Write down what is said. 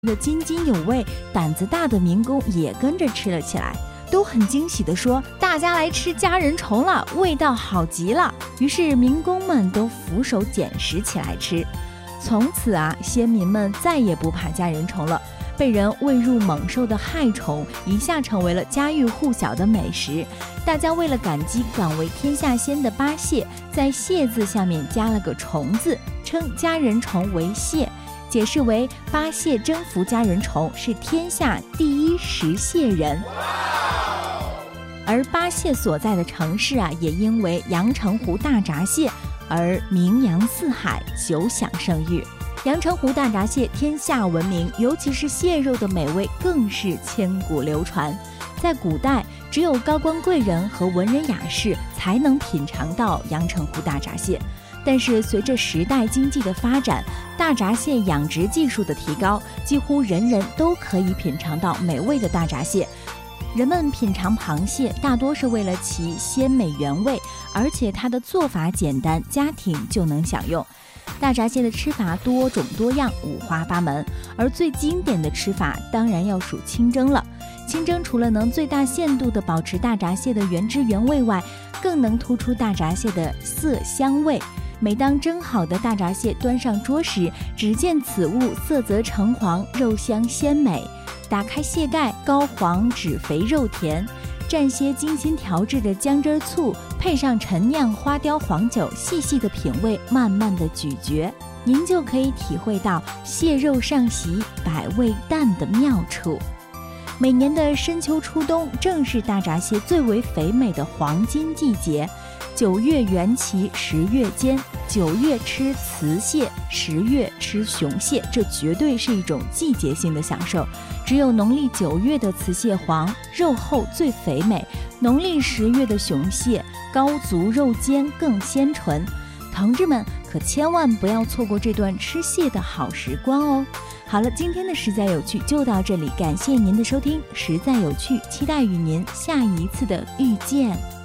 的津津有味，胆子大的民工也跟着吃了起来，都很惊喜地说：“大家来吃家人虫了，味道好极了。”于是民工们都俯首捡拾起来吃。从此啊，先民们再也不怕家人虫了。被人喂入猛兽的害虫，一下成为了家喻户晓的美食。大家为了感激敢为天下先的八蟹，在蟹字下面加了个虫字，称家人虫为蟹，解释为八蟹征服家人虫，是天下第一食蟹人。而八蟹所在的城市啊，也因为阳澄湖大闸蟹而名扬四海，久享盛誉。阳澄湖大闸蟹天下闻名，尤其是蟹肉的美味更是千古流传。在古代，只有高官贵人和文人雅士才能品尝到阳澄湖大闸蟹。但是随着时代经济的发展，大闸蟹养殖技术的提高，几乎人人都可以品尝到美味的大闸蟹。人们品尝螃蟹大多是为了其鲜美原味，而且它的做法简单，家庭就能享用。大闸蟹的吃法多种多样，五花八门，而最经典的吃法当然要数清蒸了。清蒸除了能最大限度地保持大闸蟹的原汁原味外，更能突出大闸蟹的色香味。每当蒸好的大闸蟹端上桌时，只见此物色泽橙黄，肉香鲜美。打开蟹盖，膏黄脂肥肉甜，蘸些精心调制的姜汁醋，配上陈酿花雕黄酒，细细的品味，慢慢的咀嚼，您就可以体会到蟹肉上席，百味淡的妙处。每年的深秋初冬，正是大闸蟹最为肥美的黄金季节。9月缘起10月间，9月吃雌蟹，10月吃雄蟹，这绝对是一种季节性的享受。只有农历9月的雌蟹黄，肉厚最肥美；农历10月的雄蟹，膏足肉尖更鲜纯。同志们可千万不要错过这段吃蟹的好时光哦。好了，今天的实在有趣就到这里，感谢您的收听，实在有趣，期待与您下一次的遇见。